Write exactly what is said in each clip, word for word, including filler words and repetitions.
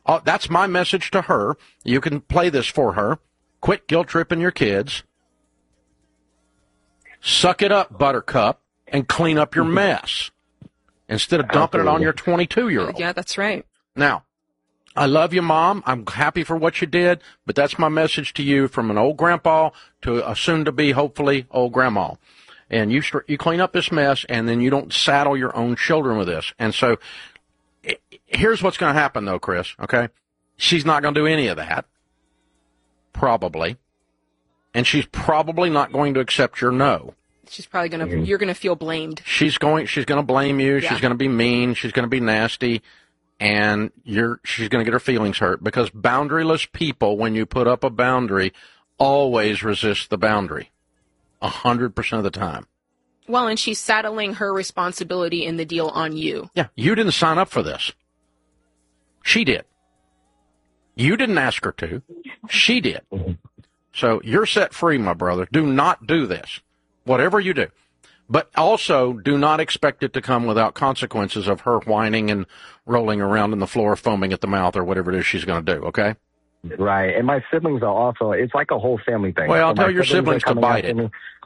uh, that's my message to her. You can play this for her. Quit guilt-tripping your kids. Suck it up, Buttercup, and clean up your mess instead of dumping Absolutely. It on your twenty-two-year-old. Yeah, that's right. Now, I love you, Mom. I'm happy for what you did, but that's my message to you from an old grandpa to a soon-to-be, hopefully, old grandma. And you you clean up this mess, and then you don't saddle your own children with this. And so it, here's what's going to happen, though, Chris, okay? She's not going to do any of that, probably. And she's probably not going to accept your no. She's probably going to, you're going to feel blamed. She's going, she's going to blame you. Yeah. She's going to be mean. She's going to be nasty. And you're, she's going to get her feelings hurt because boundaryless people, when you put up a boundary, always resist the boundary. A hundred percent of the time. Well, and she's saddling her responsibility in the deal on you. Yeah, you didn't sign up for this. She did. You didn't ask her to. She did. So you're set free, my brother. Do not do this. Whatever you do. But also do not expect it to come without consequences of her whining and rolling around on the floor, foaming at the mouth, or whatever it is she's going to do, okay? Right. And my siblings are also, it's like a whole family thing. Well, I'll so tell your siblings, siblings to bite it.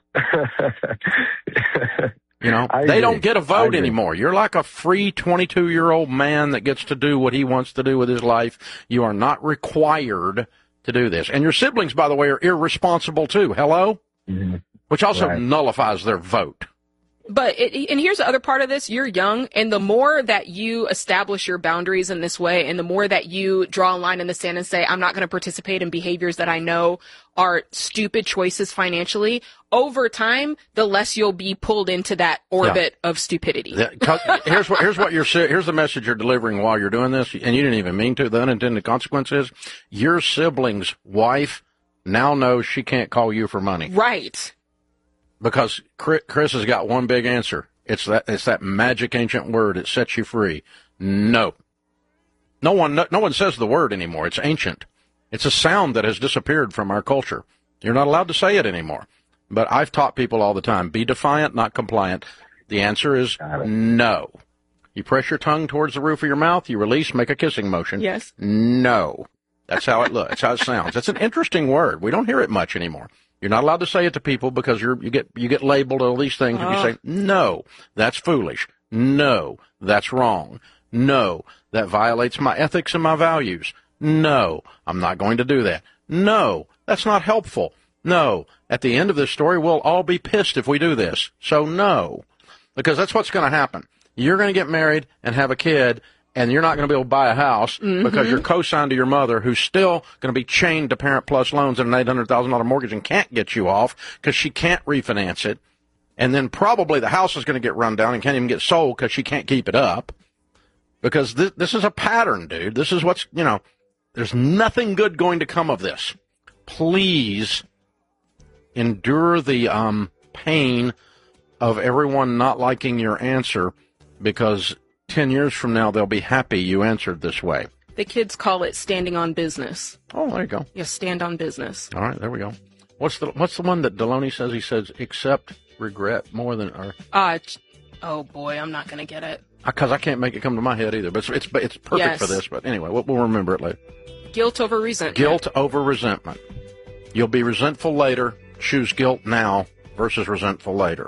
You know, I they agree. Don't get a vote anymore. You're like a free twenty-two-year-old man that gets to do what he wants to do with his life. You are not required to do this. And your siblings, by the way, are irresponsible too. Hello? Mm-hmm. Which also right. nullifies their vote. But, it, and here's the other part of this, you're young, and the more that you establish your boundaries in this way, and the more that you draw a line in the sand and say, I'm not going to participate in behaviors that I know are stupid choices financially, over time, the less you'll be pulled into that orbit yeah. of stupidity. The, here's what, here's what you're, here's the message you're delivering while you're doing this, and you didn't even mean to. The unintended consequence is your sibling's wife now knows she can't call you for money. Right. Because Chris has got one big answer. It's that it's that magic ancient word. It sets you free. No. No one no, no one says the word anymore. It's ancient. It's a sound that has disappeared from our culture. You're not allowed to say it anymore. But I've taught people all the time, be defiant, not compliant. The answer is no. You press your tongue towards the roof of your mouth, you release, make a kissing motion. Yes. No. That's how it looks. That's how it sounds. That's an interesting word. We don't hear it much anymore. You're not allowed to say it to people because you're, you get you get labeled all these things, and you say, no, that's foolish. No, that's wrong. No, that violates my ethics and my values. No, I'm not going to do that. No, that's not helpful. No, at the end of this story, we'll all be pissed if we do this. So no, because that's what's going to happen. You're going to get married and have a kid, and you're not going to be able to buy a house mm-hmm. because you're co-signed to your mother, who's still going to be chained to Parent Plus loans and an eight hundred thousand dollars mortgage and can't get you off because she can't refinance it. And then probably the house is going to get run down and can't even get sold because she can't keep it up. Because this, this is a pattern, dude. This is what's, you know, there's nothing good going to come of this. Please endure the um, pain of everyone not liking your answer, because ten years from now, they'll be happy you answered this way. The kids call it standing on business. Oh, there you go. Yeah, stand on business. All right, there we go. What's the What's the one that Deloney says? He says, accept regret more than... Or... Uh, oh, boy, I'm not going to get it. Because I, I can't make it come to my head either. But it's, it's, it's perfect yes. for this. But anyway, we'll, we'll remember it later. Guilt over resentment. Guilt over resentment. You'll be resentful later. Choose guilt now versus resentful later.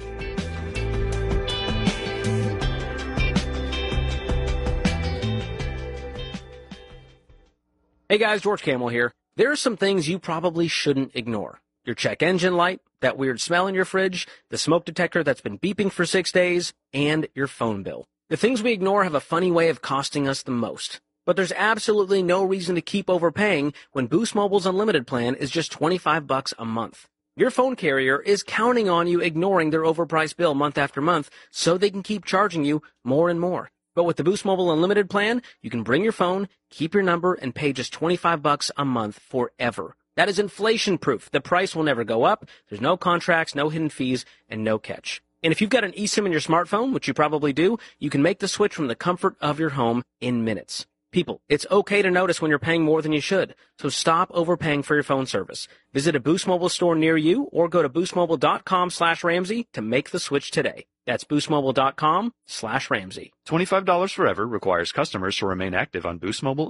Hey guys, George Camel here. There are some things you probably shouldn't ignore. Your check engine light, that weird smell in your fridge, the smoke detector that's been beeping for six days, and your phone bill. The things we ignore have a funny way of costing us the most. But there's absolutely no reason to keep overpaying when Boost Mobile's unlimited plan is just twenty-five bucks a month. Your phone carrier is counting on you ignoring their overpriced bill month after month so they can keep charging you more and more. But with the Boost Mobile Unlimited plan, you can bring your phone, keep your number, and pay just twenty-five bucks a month forever. That is inflation-proof. The price will never go up. There's no contracts, no hidden fees, and no catch. And if you've got an eSIM in your smartphone, which you probably do, you can make the switch from the comfort of your home in minutes. People, it's okay to notice when you're paying more than you should, so stop overpaying for your phone service. Visit a Boost Mobile store near you or go to boostmobile.com slash Ramsey to make the switch today. That's boostmobile.com slash Ramsey. twenty-five dollars forever requires customers to remain active on Boost Mobile